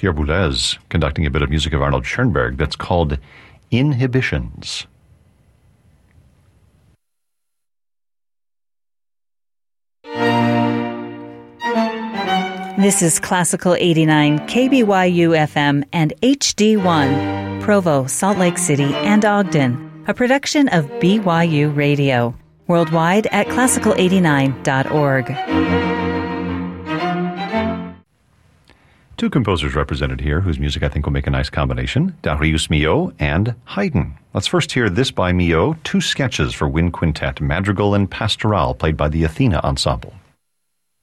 Pierre Boulez conducting a bit of music of Arnold Schoenberg that's called Inhibitions. This is Classical 89, KBYU FM and HD1, Provo, Salt Lake City, and Ogden, a production of BYU Radio. Worldwide at classical89.org. Two composers represented here whose music I think will make a nice combination, Darius Milhaud and Haydn. Let's first hear this by Milhaud, two sketches for wind quintet, Madrigal and Pastoral, played by the Athena Ensemble.